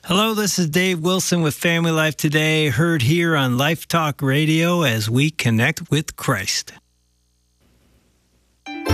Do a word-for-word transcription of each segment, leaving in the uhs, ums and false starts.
Hello, this is Dave Wilson with Family Life Today, heard here on Life Talk Radio as we connect with Christ. You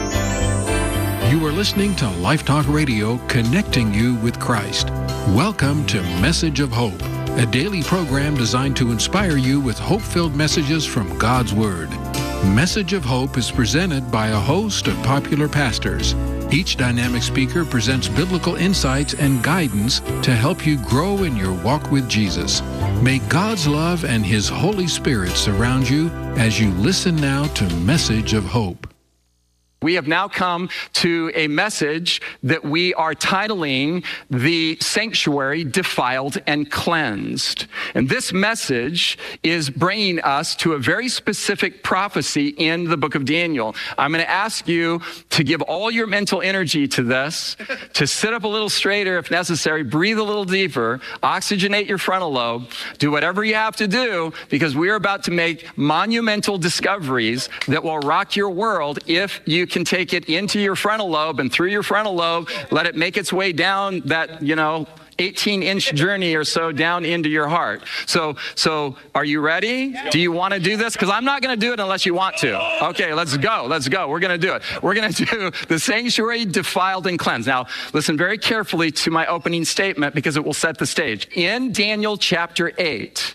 are listening to Life Talk Radio, connecting you with Christ. Welcome to Message of Hope, a daily program designed to inspire you with hope-filled messages from God's Word. Message of Hope is presented by a host of popular pastors. Each dynamic speaker presents biblical insights and guidance to help you grow in your walk with Jesus. May God's love and His Holy Spirit surround you as you listen now to Message of Hope. We have now come to a message that we are titling The Sanctuary Defiled and Cleansed. And this message is bringing us to a very specific prophecy in the book of Daniel. I'm going to ask you to give all your mental energy to this, to sit up a little straighter if necessary, breathe a little deeper, oxygenate your frontal lobe, do whatever you have to do, because we are about to make monumental discoveries that will rock your world if you can take it into your frontal lobe and through your frontal lobe, let it make its way down that, you know, eighteen inch journey or so down into your heart. So, so are you ready? Do you want to do this? Because I'm not going to do it unless you want to. Okay, let's go. Let's go. We're going to do it. We're going to do the sanctuary defiled and cleansed. Now, listen very carefully to my opening statement because it will set the stage. In Daniel chapter eight,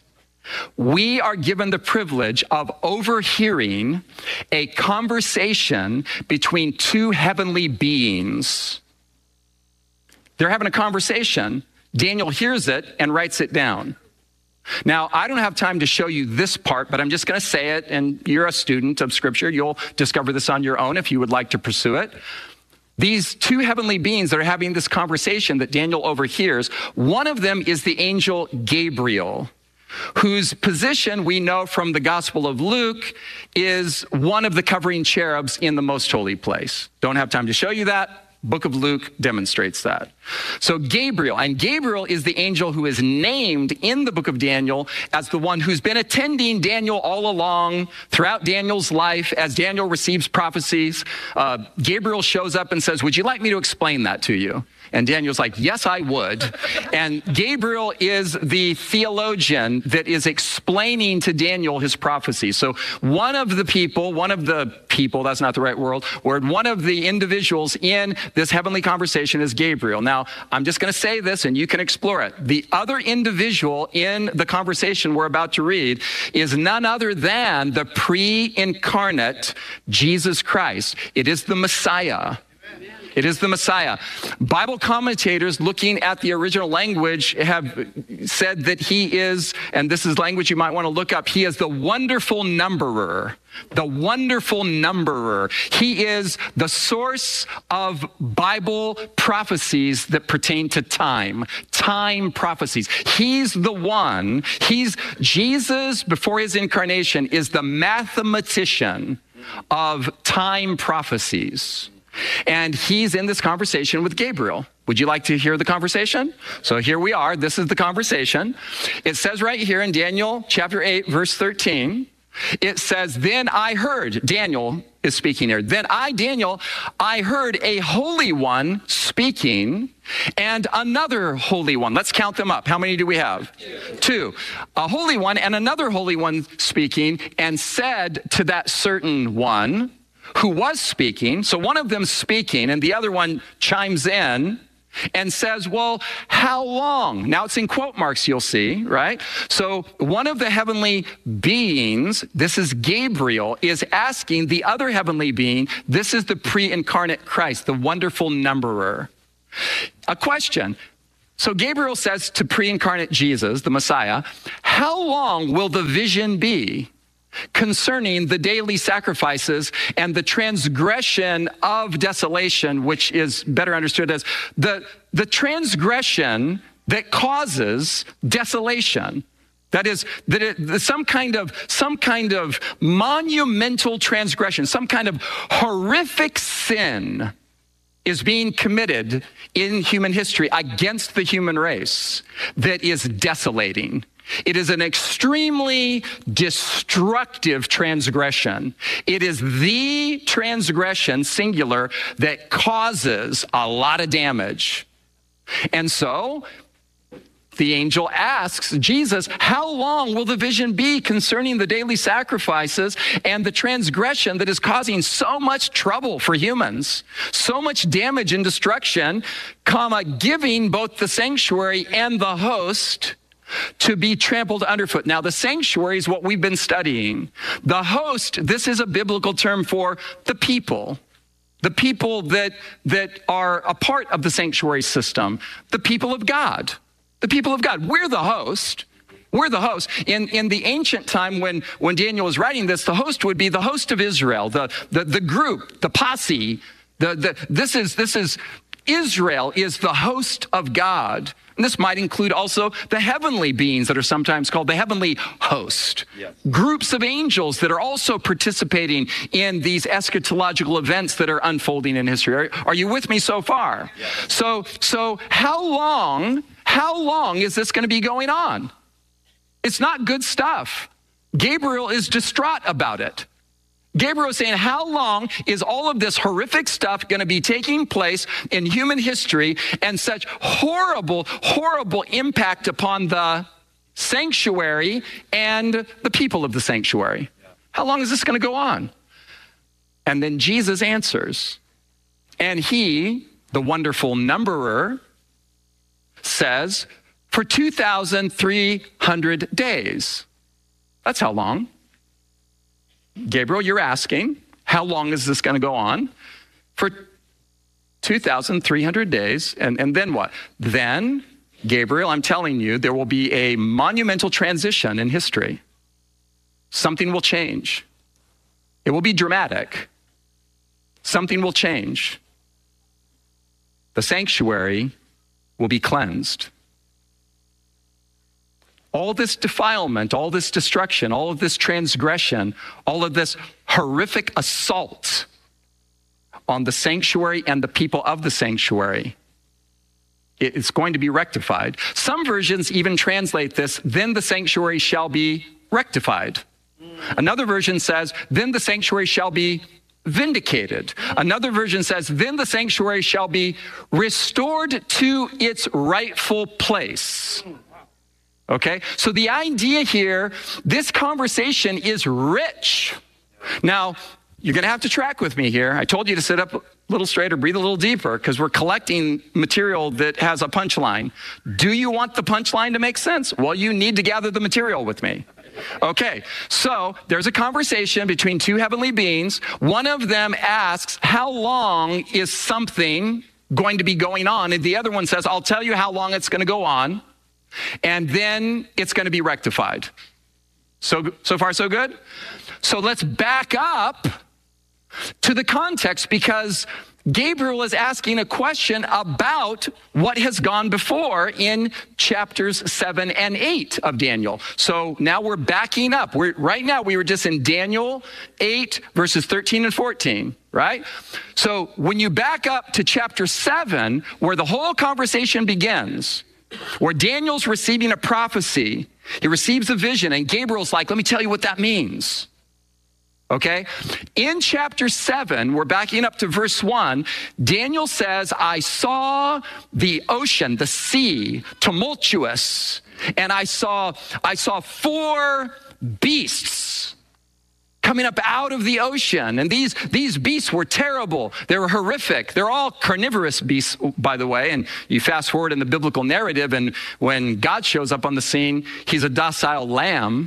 we are given the privilege of overhearing a conversation between two heavenly beings. They're having a conversation. Daniel hears it and writes it down. Now, I don't have time to show you this part, but I'm just going to say it, and you're a student of Scripture. You'll discover this on your own if you would like to pursue it. These two heavenly beings that are having this conversation that Daniel overhears, one of them is the angel Gabriel, whose position we know from the Gospel of Luke is one of the covering cherubs in the most holy place. Don't have time to show you that. Book of Luke demonstrates that. So Gabriel, and Gabriel is the angel who is named in the book of Daniel as the one who's been attending Daniel all along throughout Daniel's life. As Daniel receives prophecies, uh, Gabriel shows up and says, "Would you like me to explain that to you?" And Daniel's like, "Yes, I would." And Gabriel is the theologian that is explaining to Daniel his prophecy. So one of the people, one of the people, that's not the right word, word, one of the individuals in this heavenly conversation is Gabriel. Now, I'm just going to say this and you can explore it. The other individual in the conversation we're about to read is none other than the pre-incarnate Jesus Christ. It is the Messiah. It is the Messiah. Bible commentators looking at the original language have said that he is, and this is language you might want to look up, he is the wonderful numberer. The wonderful numberer. He is the source of Bible prophecies that pertain to time. Time prophecies. He's the one, he's, Jesus before his incarnation is the mathematician of time prophecies. And he's in this conversation with Gabriel. Would you like to hear the conversation? So here we are. This is the conversation. It says right here in Daniel chapter eight, verse thirteen, it says, "Then I heard," Daniel is speaking here, "Then I, Daniel, I heard a holy one speaking and another holy one." Let's count them up. How many do we have? Two. Two. A holy one and another holy one speaking, and said to that certain one who was speaking, so one of them speaking and the other one chimes in and says, "Well, how long?" Now it's in quote marks, you'll see, right? So one of the heavenly beings, this is Gabriel, is asking the other heavenly being, this is the pre-incarnate Christ, the wonderful numberer. A question. So Gabriel says to pre-incarnate Jesus, the Messiah, "How long will the vision be concerning the daily sacrifices and the transgression of desolation," which is better understood as the, the transgression that causes desolation. That is, that it, some kind of some kind of monumental transgression, some kind of horrific sin is being committed in human history against the human race that is desolating. It is an extremely destructive transgression. It is the transgression, singular, that causes a lot of damage. And so the angel asks Jesus, how long will the vision be concerning the daily sacrifices and the transgression that is causing so much trouble for humans, so much damage and destruction, comma, giving both the sanctuary and the host to be trampled underfoot. Now, the sanctuary is what we've been studying. The host, this is a biblical term for the people. The people that, that are a part of the sanctuary system, the people of God, the people of God. We're the host. We're the host. In, in the ancient time when, when Daniel was writing this, the host would be the host of Israel, the, the, the group, the posse. The, the, this is, this is, Israel is the host of God. And this might include also the heavenly beings that are sometimes called the heavenly host. Yes. Groups of angels that are also participating in these eschatological events that are unfolding in history. Are, are you with me so far? Yes. So, so how long, how long is this going to be going on? It's not good stuff. Gabriel is distraught about it. Gabriel is saying, how long is all of this horrific stuff going to be taking place in human history and such horrible, horrible impact upon the sanctuary and the people of the sanctuary? How long is this going to go on? And then Jesus answers. And he, the wonderful numberer, says, for two thousand three hundred days. That's how long. Gabriel, you're asking, how long is this going to go on? For two thousand three hundred days. And, and then what? Then, Gabriel, I'm telling you, there will be a monumental transition in history. Something will change. It will be dramatic. Something will change. The sanctuary will be cleansed. All this defilement, all this destruction, all of this transgression, all of this horrific assault on the sanctuary and the people of the sanctuary, it's going to be rectified. Some versions even translate this, then the sanctuary shall be rectified. Another version says, then the sanctuary shall be vindicated. Another version says, then the sanctuary shall be restored to its rightful place. Okay, so the idea here, this conversation is rich. Now, you're going to have to track with me here. I told you to sit up a little straighter, breathe a little deeper, because we're collecting material that has a punchline. Do you want the punchline to make sense? Well, you need to gather the material with me. Okay, so there's a conversation between two heavenly beings. One of them asks, how long is something going to be going on? And the other one says, I'll tell you how long it's going to go on. And then it's going to be rectified. So, so far, so good? So let's back up to the context, because Gabriel is asking a question about what has gone before in chapters seven and eight of Daniel. So now we're backing up. We're, right now we were just in Daniel eight, verses thirteen and fourteen, right? So when you back up to chapter seven, where the whole conversation begins, where Daniel's receiving a prophecy, he receives a vision, and Gabriel's like, let me tell you what that means. Okay? In chapter seven, we're backing up to verse one, Daniel says, I saw the ocean, the sea, tumultuous, and I saw, I saw four beasts coming up out of the ocean. And these, these beasts were terrible. They were horrific. They're all carnivorous beasts, by the way. And you fast forward in the biblical narrative, and when God shows up on the scene, he's a docile lamb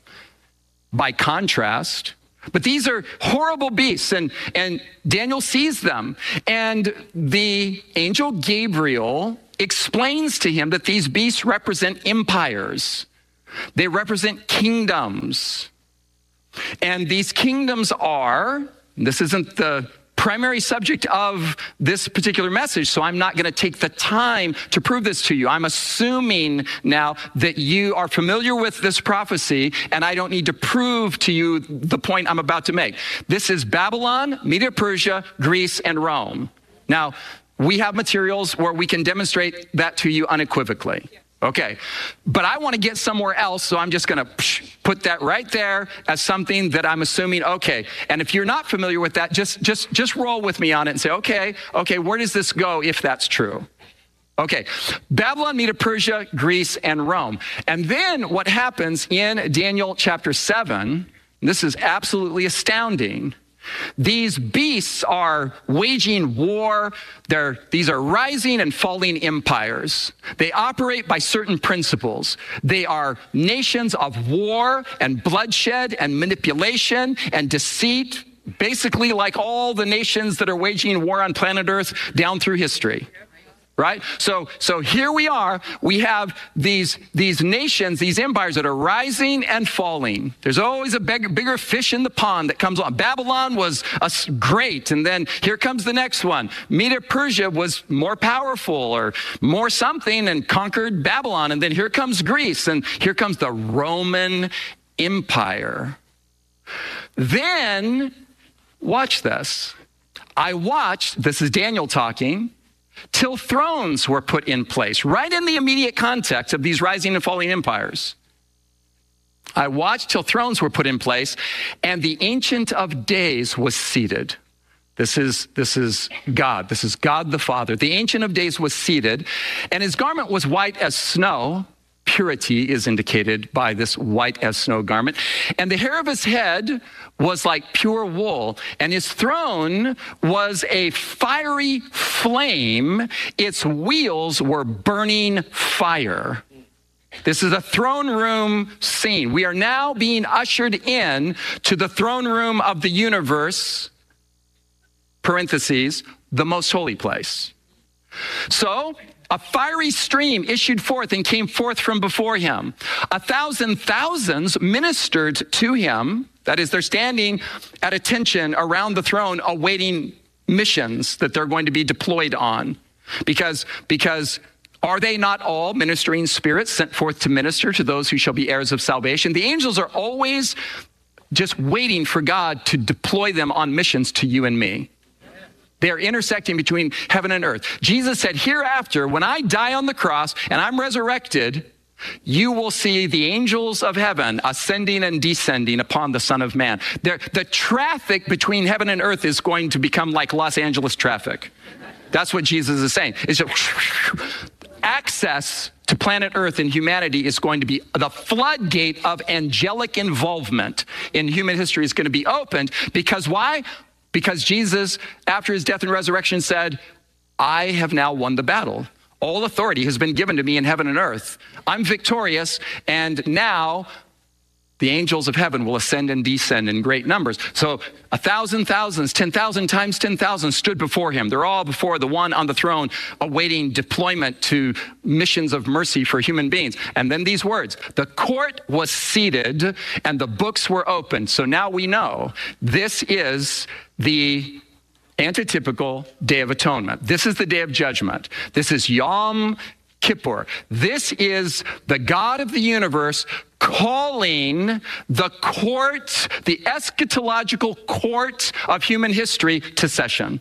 by contrast. But these are horrible beasts, and, and Daniel sees them. And the angel Gabriel explains to him that these beasts represent empires. They represent kingdoms. And these kingdoms are, this isn't the primary subject of this particular message, so I'm not going to take the time to prove this to you. I'm assuming now that you are familiar with this prophecy, and I don't need to prove to you the point I'm about to make. This is Babylon, Medo-Persia, Greece, and Rome. Now, we have materials where we can demonstrate that to you unequivocally. Okay, but I want to get somewhere else, so I'm just going to put that right there as something that I'm assuming, okay. And if you're not familiar with that, just, just, just roll with me on it and say, okay, okay, where does this go if that's true? Okay, Babylon, Medo-Persia, Greece, and Rome. And then what happens in Daniel chapter seven, this is absolutely astounding. These beasts are waging war. They're, these are rising and falling empires. They operate by certain principles. They are nations of war and bloodshed and manipulation and deceit, basically like all the nations that are waging war on planet Earth down through history. Right? So, so here we are. We have these, these nations, these empires that are rising and falling. There's always a big, bigger fish in the pond that comes on. Babylon was a, great, and then here comes the next one. Medo-Persia was more powerful or more something and conquered Babylon. And then here comes Greece, and here comes the Roman Empire. Then, watch this. I watched, this is Daniel talking, till thrones were put in place, right in the immediate context of these rising and falling empires. I watched till thrones were put in place, and the Ancient of Days was seated. This is, this is God. This is God the Father. The Ancient of Days was seated, and his garment was white as snow. Purity is indicated by this white as snow garment. And the hair of his head was like pure wool. And his throne was a fiery flame. Its wheels were burning fire. This is a throne room scene. We are now being ushered in to the throne room of the universe, parentheses, the most holy place. So, a fiery stream issued forth and came forth from before him. A thousand thousands ministered to him. That is, they're standing at attention around the throne awaiting missions that they're going to be deployed on. Because, because are they not all ministering spirits sent forth to minister to those who shall be heirs of salvation? The angels are always just waiting for God to deploy them on missions to you and me. They are intersecting between heaven and earth. Jesus said, hereafter, when I die on the cross and I'm resurrected, you will see the angels of heaven ascending and descending upon the Son of Man. The, the traffic between heaven and earth is going to become like Los Angeles traffic. That's what Jesus is saying. It's just, access to planet Earth and humanity is going to be, the floodgate of angelic involvement in human history is going to be opened. Because why? Because Jesus, after his death and resurrection, said, I have now won the battle. All authority has been given to me in heaven and earth. I'm victorious, and now the angels of heaven will ascend and descend in great numbers. So a thousand thousands, ten thousand times ten thousand stood before him. They're all before the one on the throne, awaiting deployment to missions of mercy for human beings. And then these words, the court was seated and the books were opened. So now we know this is the antitypical Day of Atonement. This is the Day of Judgment. This is Yom Kippur. This is the God of the universe calling the court, the eschatological court of human history, to session.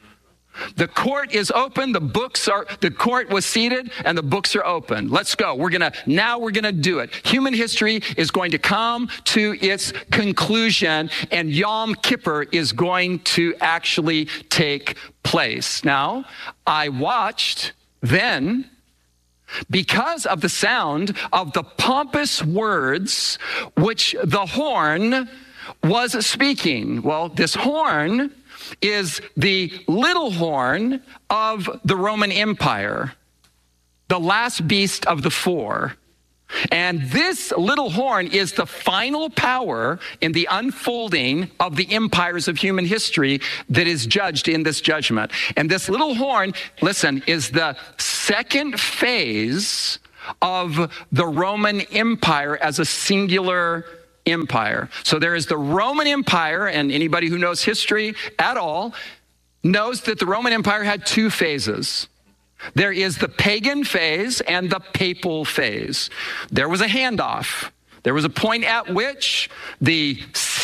The court is open, the books are, the court was seated and the books are open. Let's go. We're gonna, now we're gonna do it. Human history is going to come to its conclusion and Yom Kippur is going to actually take place. Now, I watched then, because of the sound of the pompous words which the horn was speaking. Well, this horn is the little horn of the Roman Empire, the last beast of the four. And this little horn is the final power in the unfolding of the empires of human history that is judged in this judgment. And this little horn, listen, is the second phase of the Roman Empire as a singular empire. So there is the Roman Empire, and anybody who knows history at all knows that the Roman Empire had two phases. There is the pagan phase and the papal phase. There was a handoff. There was a point at which the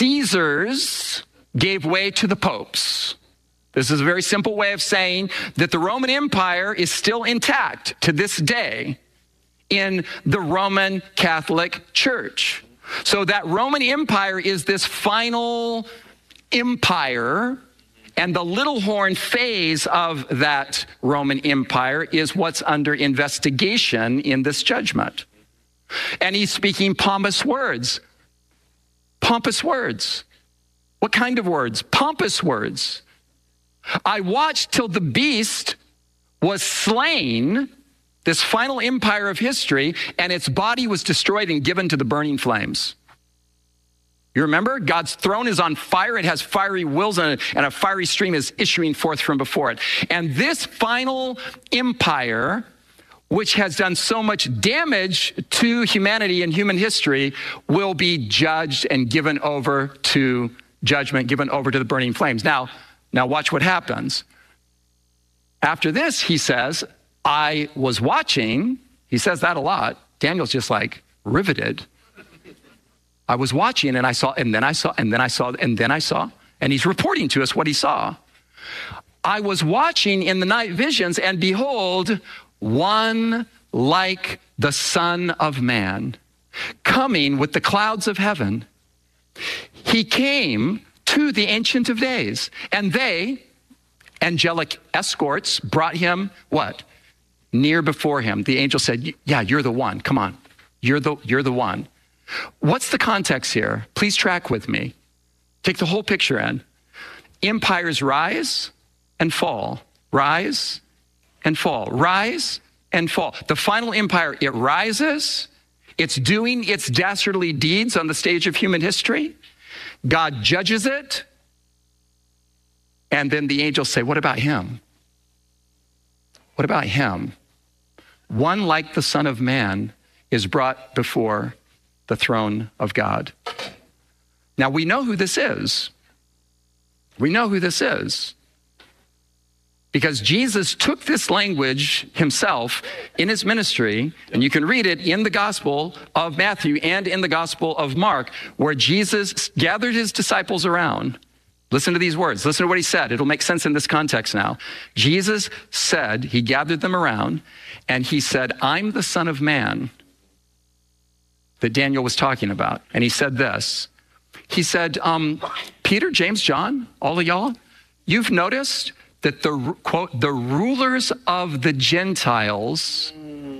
Caesars gave way to the popes. This is a very simple way of saying that the Roman Empire is still intact to this day in the Roman Catholic Church. So that Roman Empire is this final empire, And the little horn phase of that Roman Empire is what's under investigation in this judgment. And he's speaking pompous words. Pompous words. What kind of words? Pompous words. I watched till the beast was slain, this final empire of history, and its body was destroyed and given to the burning flames. You remember? God's throne is on fire. It has fiery wheels and a, and a fiery stream is issuing forth from before it. And this final empire, which has done so much damage to humanity and human history, will be judged and given over to judgment, given over to the burning flames. Now, now watch what happens. After this, he says, I was watching. He says that a lot. Daniel's just like riveted. I was watching and I saw, and then I saw, and then I saw, and then I saw, and he's reporting to us what he saw. I was watching in the night visions, and behold, one like the Son of Man, coming with the clouds of heaven. He came to the Ancient of Days, and they, angelic escorts, brought him what? Near before him. The angel said, yeah, you're the one. Come on. You're the, you're the one. What's the context here? Please track with me. Take the whole picture in. Empires rise and fall. Rise and fall. Rise and fall. The final empire, it rises. It's doing its dastardly deeds on the stage of human history. God judges it. And then the angels say, what about him? What about him? One like the Son of Man is brought before the throne of God. Now we know who this is. We know who this is. Because Jesus took this language himself in his ministry, and you can read it in the Gospel of Matthew and in the Gospel of Mark, where Jesus gathered his disciples around. Listen to these words. Listen to what he said. It'll make sense in this context now. Jesus said, he gathered them around, and he said, I'm the Son of Man that Daniel was talking about. And he said this. He said, um, Peter, James, John, all of y'all, you've noticed that the, quote, the rulers of the Gentiles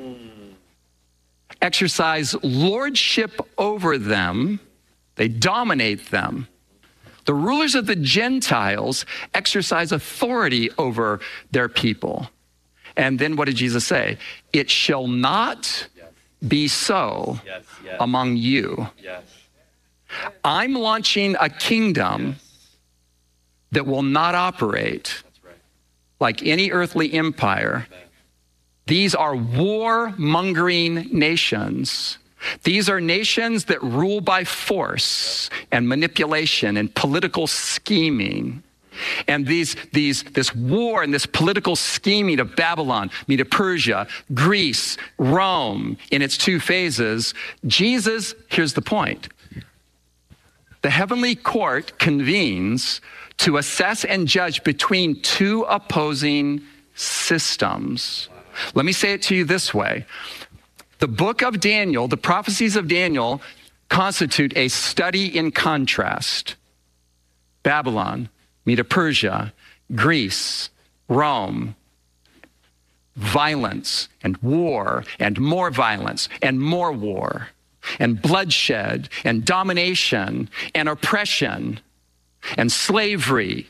exercise lordship over them. They dominate them. The rulers of the Gentiles exercise authority over their people. And then what did Jesus say? It shall not be so yes, yes. among you. Yes. I'm launching a kingdom yes. that will not operate right. like any earthly empire. Amen. These are war-mongering nations. These are nations that rule by force and manipulation and political scheming. And these, these, this war and this political scheming of Babylon, Medo-Persia, Greece, Rome, in its two phases, Jesus, here's the point. The heavenly court convenes to assess and judge between two opposing systems. Let me say it to you this way. The book of Daniel, the prophecies of Daniel, constitute a study in contrast. Babylon, Medo-Persia, Greece, Rome, violence and war and more violence and more war and bloodshed and domination and oppression and slavery.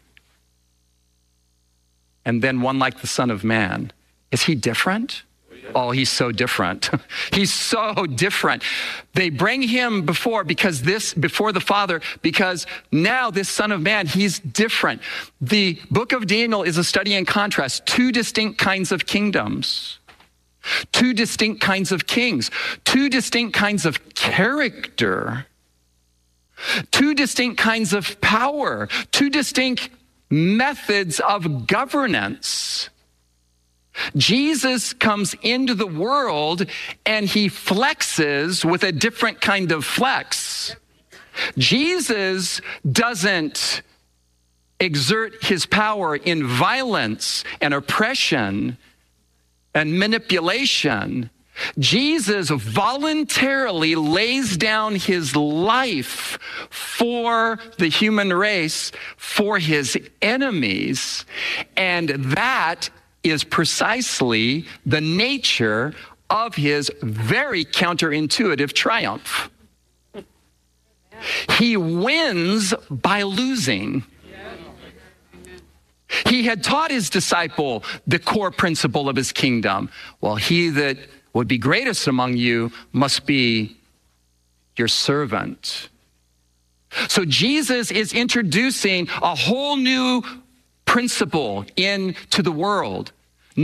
And then one like the Son of Man. Is he different? Oh, he's so different. He's so different. They bring him before because this, before the Father, because now this Son of Man, he's different. The book of Daniel is a study in contrast, two distinct kinds of kingdoms, two distinct kinds of kings, two distinct kinds of character, two distinct kinds of power, two distinct methods of governance. Jesus comes into the world and he flexes with a different kind of flex. Jesus doesn't exert his power in violence and oppression and manipulation Jesus voluntarily lays down his life for the human race, for his enemies, and that is precisely the nature of his very counterintuitive triumph. He wins by losing. He had taught his disciple the core principle of his kingdom. Well, he that would be greatest among you must be your servant. So Jesus is introducing a whole new principle into the world.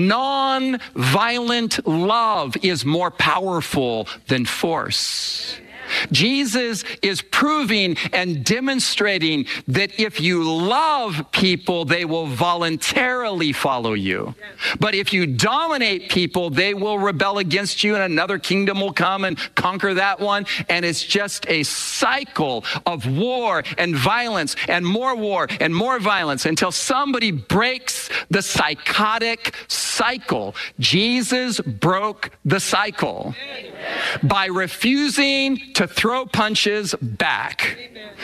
Non-violent love is more powerful than force. Jesus is proving and demonstrating that if you love people, they will voluntarily follow you. But if you dominate people, they will rebel against you, and another kingdom will come and conquer that one. And it's just a cycle of war and violence and more war and more violence until somebody breaks the psychotic cycle. Jesus broke the cycle by refusing to throw punches back.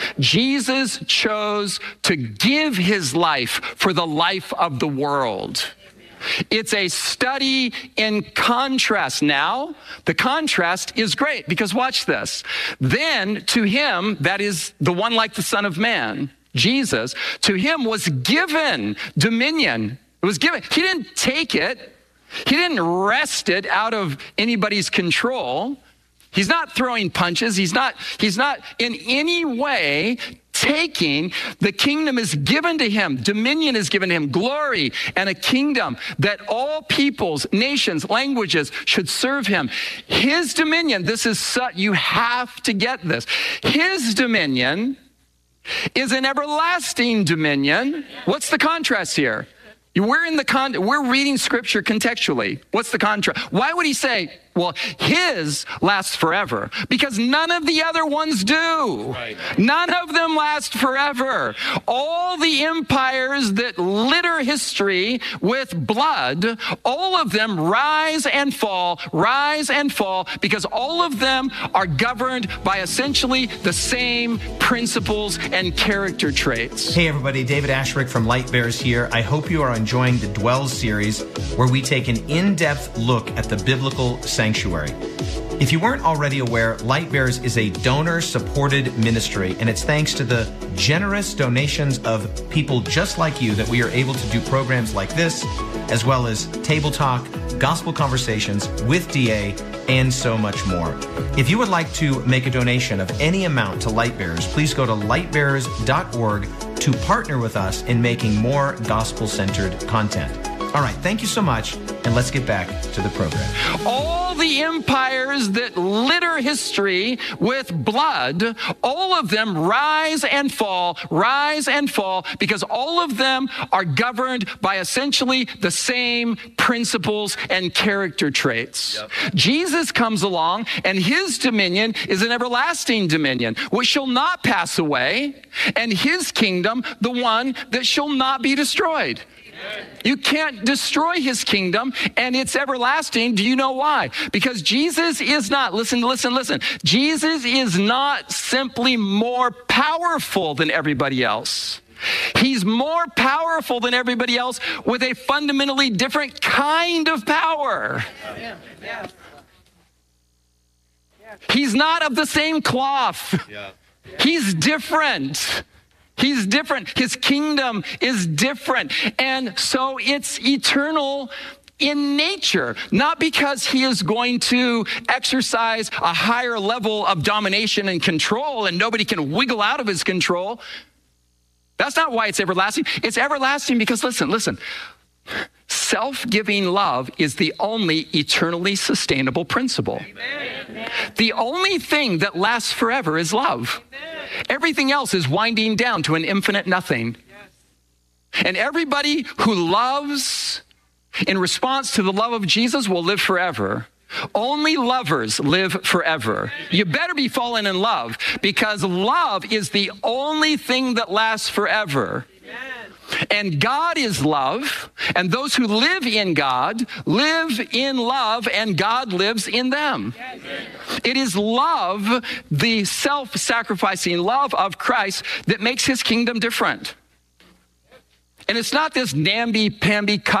Jesus chose to give his life for the life of the world. It's a study in contrast. Now, the contrast is great because watch this. Then to him, that is the one like the Son of Man, Jesus, to him was given dominion. It was given. He didn't take it. He didn't wrest it out of anybody's control. He's not throwing punches. He's not, he's not in any way taking. The kingdom is given to him. Dominion is given to him. Glory and a kingdom that all peoples, nations, languages should serve him. His dominion, this is, su- you have to get this. His dominion is an everlasting dominion. What's the contrast here? We're in the con, we're reading scripture contextually. What's the contrast? Why would he say, well, his lasts forever? Because none of the other ones do. Right. None of them last forever. All the empires that litter history with blood, all of them rise and fall, rise and fall, because all of them are governed by essentially the same principles and character traits. Hey everybody, David Asherick from Light Bears here. I hope you are enjoying the Dwells series, where we take an in-depth look at the biblical sanctuary. If you weren't already aware, Light Bears is a donor-supported ministry, and it's thanks to the generous donations of people just like you that we are able to do programs like this, as well as table talk, gospel conversations with D A, and so much more. If you would like to make a donation of any amount to Light Bears, please go to light bears dot org to partner with us in making more gospel-centered content. All right, thank you so much, and let's get back to the program. All the empires that litter history with blood, all of them rise and fall, rise and fall, because all of them are governed by essentially the same principles and character traits. Yep. Jesus comes along, and his dominion is an everlasting dominion, which shall not pass away, and his kingdom, the one that shall not be destroyed. You can't destroy his kingdom, and it's everlasting. Do you know why? Because Jesus is not, listen, listen, listen. Jesus is not simply more powerful than everybody else. He's more powerful than everybody else with a fundamentally different kind of power. Yeah. Yeah. He's not of the same cloth. Yeah. He's different. He's different. His kingdom is different. And so it's eternal in nature, not because he is going to exercise a higher level of domination and control and nobody can wiggle out of his control. That's not why it's everlasting. It's everlasting because, listen, listen, self-giving love is the only eternally sustainable principle. Amen. The only thing that lasts forever is love. Amen. Everything else is winding down to an infinite nothing. Yes. And everybody who loves in response to the love of Jesus will live forever. Only lovers live forever. You better be falling in love, because love is the only thing that lasts forever. Amen. And God is love, and those who live in God live in love, and God lives in them. It is love, the self-sacrificing love of Christ, that makes his kingdom different. And it's not this namby-pamby